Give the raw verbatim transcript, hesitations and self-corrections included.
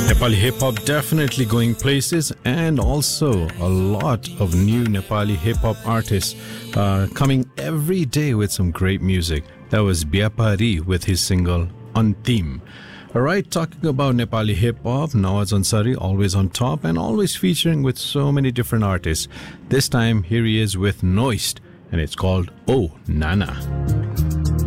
Nepali hip hop definitely going places, and also a lot of new Nepali hip hop artists uh, coming every day with some great music. That was Byapari with his single Antim. Alright, talking about Nepali hip hop, Nawaz Ansari always on top and always featuring with so many different artists. This time, here he is with Noist, and it's called Oh Nana.